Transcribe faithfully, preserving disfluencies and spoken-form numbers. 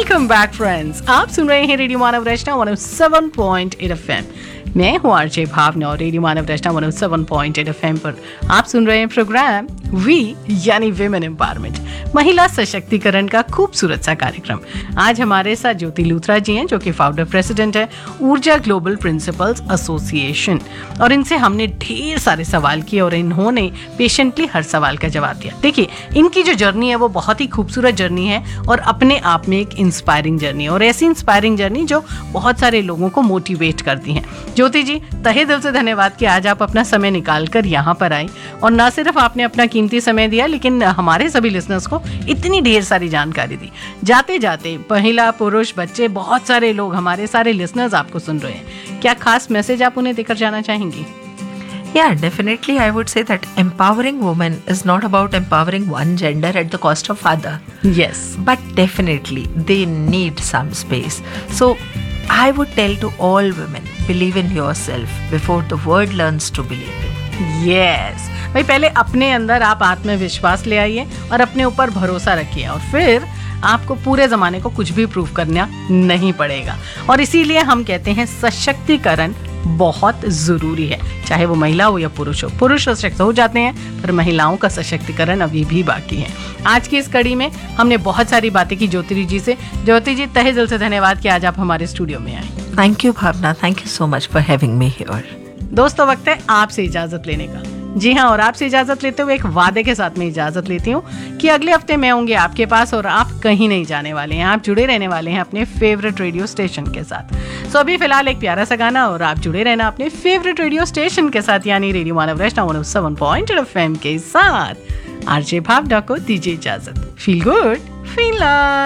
Welcome back friends, आप सुन रहे हैं रेडियो मानव रचना one O seven point eight F M. मैं हूँ आरजे भावना और रेडियो मानव रचना one O seven point eight F M पर आप सुन रहे हैं प्रोग्राम वी यानी विमेन एम्पावरमेंट, महिला सशक्तिकरण का खूबसूरत सा कार्यक्रम। आज हमारे साथ ज्योति लूथरा जी हैं जो कि फाउंडर प्रेसिडेंट है ऊर्जा ग्लोबल प्रिंसिपल्स एसोसिएशन, और इनसे हमने ढेर सारे सवाल किए और इन्होंने पेशेंटली हर सवाल का जवाब दिया। देखिए, इनकी जो जर्नी है वो बहुत ही खूबसूरत जर्नी है और अपने आप में एक इंस्पायरिंग जर्नी है, और ऐसी इंस्पायरिंग जर्नी जो बहुत सारे लोगों को मोटिवेट करती है। ज्योति जी, तहे दिल से धन्यवाद कि आज आप अपना समय निकाल कर यहाँ पर आए, और न सिर्फ आपने अपना कीमती समय दिया लेकिन हमारे सभी लिसनर्स को इतनी ढेर सारी जानकारी दी। जाते जाते महिला, पुरुष, बच्चे, बहुत सारे लोग, हमारे सारे लिसनर्स आपको सुन रहे हैं। क्या खास मैसेज आप उन्हें देकर जाना चाहेंगी? Yeah, definitely I would say that empowering women is not about empowering one gender at the cost of other. Yes. But definitely they need some space. So I would tell to all women, believe in yourself before the world learns to believe you. Yes. भाई, पहले अपने अंदर आप आत्मविश्वास ले आइए और अपने ऊपर भरोसा रखिए, और फिर आपको पूरे जमाने को कुछ भी प्रूव करना नहीं पड़ेगा। और इसीलिए हम कहते हैं सशक्तिकरण बहुत जरूरी है, चाहे वो महिला हो या पुरुष हो। पुरुष सशक्त हो जाते हैं पर महिलाओं का सशक्तिकरण अभी भी बाकी है। आज की इस कड़ी में हमने बहुत सारी बातें की ज्योति जी से। ज्योति जी, तहे दिल से धन्यवाद कि आज आप हमारे स्टूडियो में आए। Thank you Bhavna, thank you so much for having me here. दोस्तों, वक्त है आपसे इजाजत लेने का। जी हाँ, और आपसे इजाजत लेते हुए एक वादे के साथ में इजाजत लेती हूँ कि अगले हफ्ते मैं होंगे आपके पास, और आप कहीं नहीं जाने वाले हैं। आप जुड़े रहने वाले हैं अपने फेवरेट रेडियो स्टेशन के साथ। सो अभी फिलहाल एक प्यारा सा गाना, और आप जुड़े रहना अपने फेवरेट रेडियो स्टेशन के साथ, यानी रेडियो मानव रचना one O seven point eight F M के साथ। आरजे भावना को दीजिए इजाजत। Feel good, feel